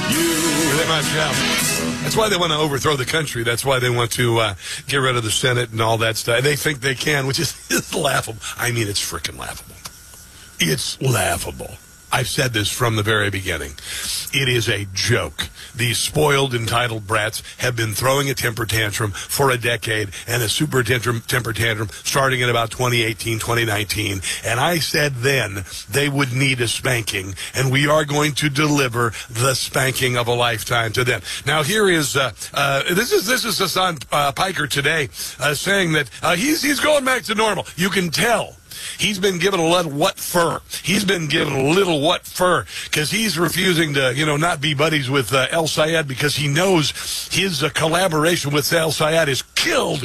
They must have. That's why they want to overthrow the country. That's why they want to get rid of the Senate and all that stuff. They think they can, which is laughable. I mean, it's freaking laughable. It's laughable. I've said this from the very beginning. It is a joke. These spoiled, entitled brats have been throwing a temper tantrum for a decade, and a super temper tantrum starting in about 2018, 2019. And I said then they would need a spanking, and we are going to deliver the spanking of a lifetime to them. Now, here is this is Hasan Piker today saying that he's going back to normal. You can tell. He's been given a little what fur. He's been given a little what fur because he's refusing to, not be buddies with El Sayed because he knows his collaboration with El Sayed has killed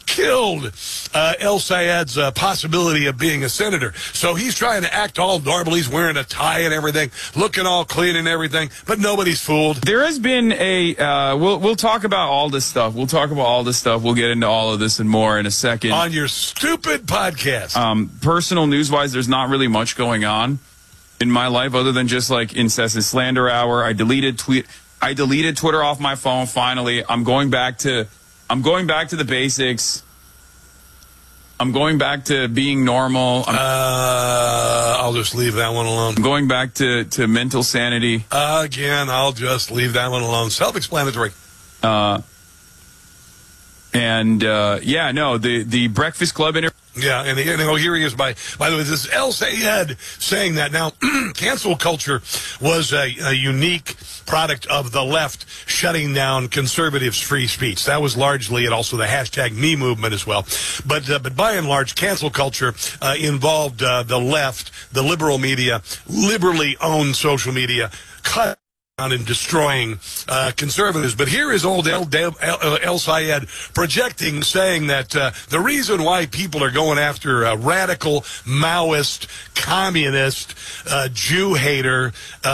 El Sayed's possibility of being a senator. So he's trying to act all normal. He's wearing a tie and everything, looking all clean and everything, but nobody's fooled. There has been we'll talk about all this stuff. We'll get into all of this and more in a second. On your stupid podcast. Personal news-wise, there's not really much going on in my life other than just like incessant slander hour. I deleted Twitter off my phone finally. I'm going back to the basics. I'm going back to being normal. I'll just leave that one alone. I'm going back to mental sanity. Again, I'll just leave that one alone. Self-explanatory. The Breakfast Club interview. Yeah, and here he is. By the way, this is El Sayed saying that. Now, cancel culture was a unique product of the left shutting down conservatives' free speech. That was largely, and also the hashtag me movement as well. But by and large, cancel culture involved the left, the liberal media, liberally owned social media, cut down and destroying conservatives. But here is old El Sayed projecting, saying that the reason why people are going after radical, Maoist, communist, Jew hater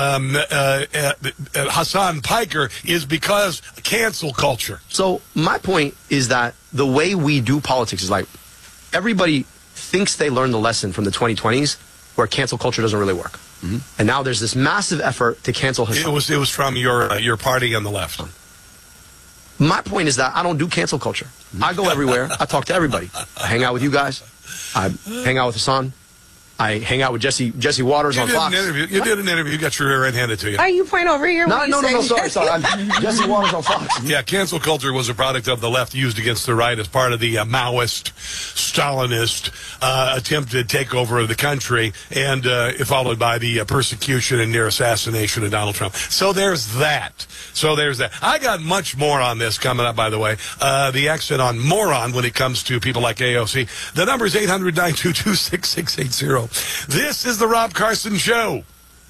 Hasan Piker is because cancel culture. So my point is that the way we do politics is like everybody thinks they learned the lesson from the 2020s where cancel culture doesn't really work. Mm-hmm. And now there's this massive effort to cancel Hasan. It was from your party on the left. My point is that I don't do cancel culture. I go everywhere. I talk to everybody. I hang out with you guys. I hang out with Hasan. I hang out with Jesse Waters on Fox. You did an interview. You got your rear end handed to you. Are you point over here? No, sorry. Jesse Waters on Fox. Yeah, cancel culture was a product of the left used against the right as part of the Maoist, Stalinist attempted takeover of the country, and followed by the persecution and near assassination of Donald Trump. So there's that. I got much more on this coming up, by the way. The accent on moron when it comes to people like AOC. The number is 800-922-6680. This is the Rob Carson Show.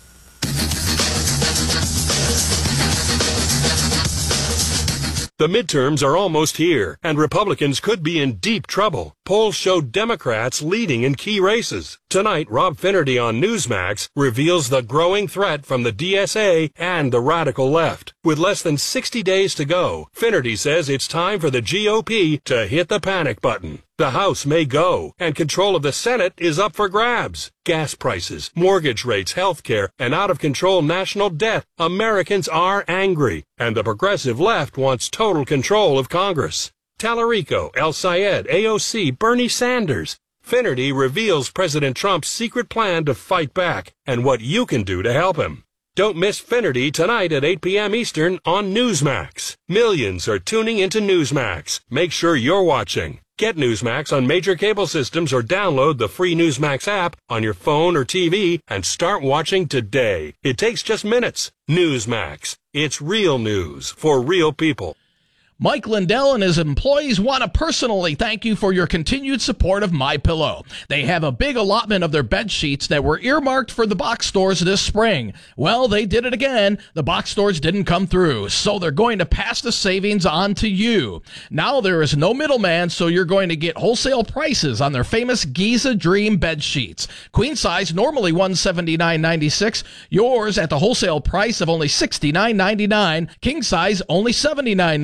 The midterms are almost here, and Republicans could be in deep trouble. Polls show Democrats leading in key races. Tonight, Rob Finnerty on Newsmax reveals the growing threat from the DSA and the radical left. With less than 60 days to go, Finnerty says it's time for the GOP to hit the panic button. The House may go, and control of the Senate is up for grabs. Gas prices, mortgage rates, health care, and out-of-control national debt. Americans are angry, and the progressive left wants total control of Congress. Tallarico, El Sayed, AOC, Bernie Sanders. Finnerty reveals President Trump's secret plan to fight back, and what you can do to help him. Don't miss Finnerty tonight at 8 p.m. Eastern on Newsmax. Millions are tuning into Newsmax. Make sure you're watching. Get Newsmax on major cable systems or download the free Newsmax app on your phone or TV and start watching today. It takes just minutes. Newsmax. It's real news for real people. Mike Lindell and his employees want to personally thank you for your continued support of MyPillow. They have a big allotment of their bed sheets that were earmarked for the box stores this spring. Well, they did it again. The box stores didn't come through, so they're going to pass the savings on to you. Now there is no middleman, so you're going to get wholesale prices on their famous Giza Dream bed sheets. Queen size, normally $179.96. Yours at the wholesale price of only $69.99. King size, only $79.99.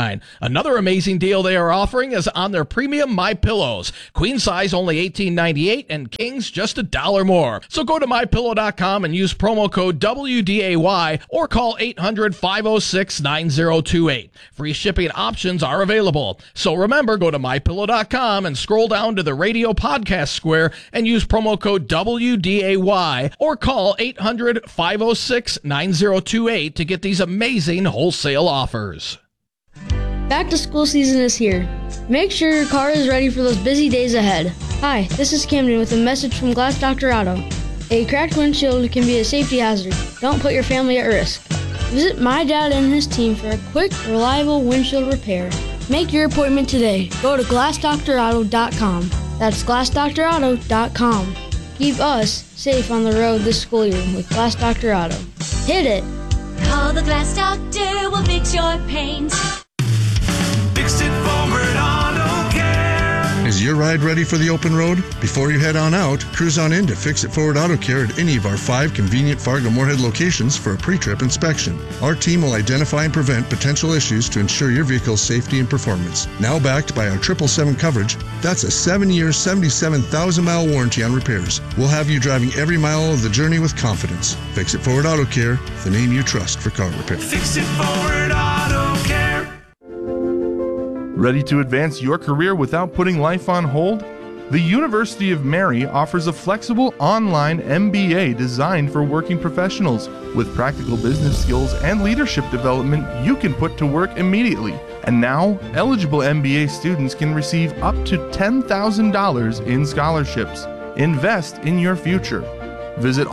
$19.99. Another amazing deal they are offering is on their premium My Pillows. Queen size only $18.98 and kings just $1 more. So go to mypillow.com and use promo code WDAY or call 800-506-9028. Free shipping options are available. So remember, go to mypillow.com and scroll down to the radio podcast square and use promo code WDAY or call 800-506-9028 to get these amazing wholesale offers. Back to school season is here. Make sure your car is ready for those busy days ahead. Hi, this is Camden with a message from Glass Doctor Auto. A cracked windshield can be a safety hazard. Don't put your family at risk. Visit my dad and his team for a quick, reliable windshield repair. Make your appointment today. Go to glassdoctorauto.com. That's glassdoctorauto.com. Keep us safe on the road this school year with Glass Doctor Auto. Hit it! Call the Glass Doctor, we'll fix your paint. Fix it forward auto care. Is your ride ready for the open road? Before you head on out, cruise on in to Fix It Forward Auto Care at any of our 5 convenient Fargo-Moorhead locations for a pre-trip inspection. Our team will identify and prevent potential issues to ensure your vehicle's safety and performance. Now backed by our 777 coverage, that's a 7-year, 77,000-mile warranty on repairs. We'll have you driving every mile of the journey with confidence. Fix It Forward Auto Care, the name you trust for car repair. Fix it forward auto care. Ready to advance your career without putting life on hold? The University of Mary offers a flexible online MBA designed for working professionals. With practical business skills and leadership development you can put to work immediately. And now, eligible MBA students can receive up to $10,000 in scholarships. Invest in your future. Visit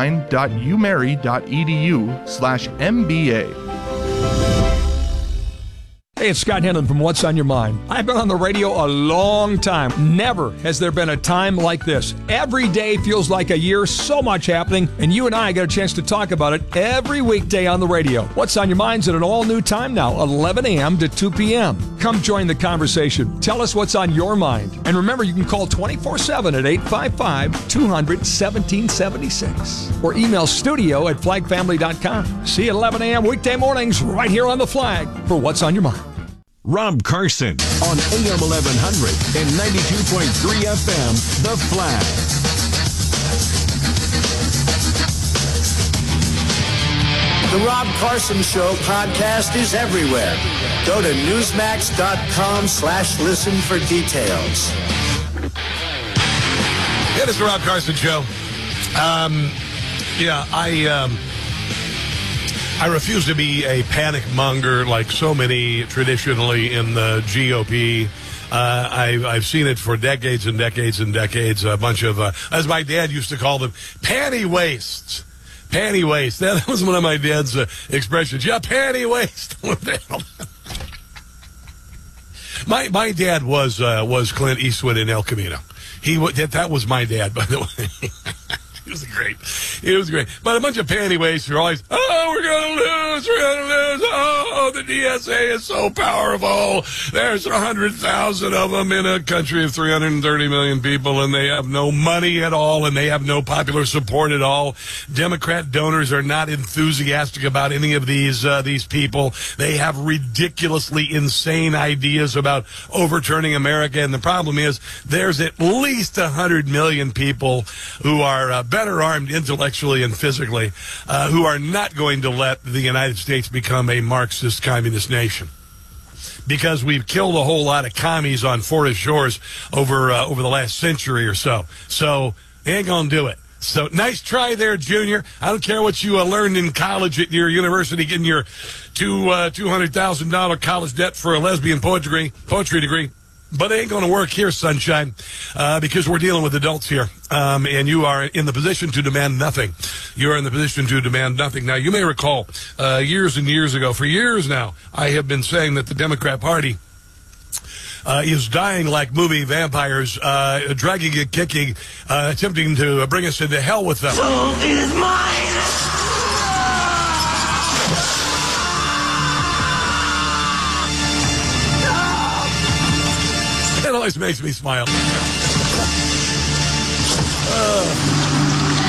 online.umary.edu/MBA. Hey, it's Scott Henlon from What's on Your Mind. I've been on the radio a long time. Never has there been a time like this. Every day feels like a year, so much happening, and you and I get a chance to talk about it every weekday on the radio. What's on Your Mind's at an all-new time now, 11 a.m. to 2 p.m. Come join the conversation. Tell us what's on your mind. And remember, you can call 24/7 at 855-200-1776 or email studio@flagfamily.com. See you at 11 a.m. weekday mornings right here on The Flag for What's on Your Mind. Rob Carson on AM 1100 and 92.3 FM, The Flag. The Rob Carson Show podcast is everywhere. Go to newsmax.com/listen for details. Yeah, it's the Rob Carson Show. I refuse to be a panic monger like so many traditionally in the GOP. I've seen it for decades and decades and decades. A bunch of, as my dad used to call them, panty wastes. Panty waste. That was one of my dad's expressions. Yeah, panty waste. My dad was Clint Eastwood in El Camino. That was my dad, by the way. It was great. But a bunch of panty wastes are always, we're going to lose. Oh, the DSA is so powerful. There's 100,000 of them in a country of 330 million people, and they have no money at all, and they have no popular support at all. Democrat donors are not enthusiastic about any of these people. They have ridiculously insane ideas about overturning America, and the problem is there's at least 100 million people who are better armed intellectually and physically, who are not going to let the United States become a Marxist communist nation. Because we've killed a whole lot of commies on Forest Shores over the last century or so. So they ain't going to do it. So nice try there, Junior. I don't care what you learned in college at your university, getting your $200,000 college debt for a lesbian poetry degree. But it ain't going to work here, sunshine, because we're dealing with adults here, and you are in the position to demand nothing. You are in the position to demand nothing. Now, you may recall years and years ago, for years now, I have been saying that the Democrat Party is dying like movie vampires, dragging and kicking, attempting to bring us into hell with them. So is mine. It always makes me smile.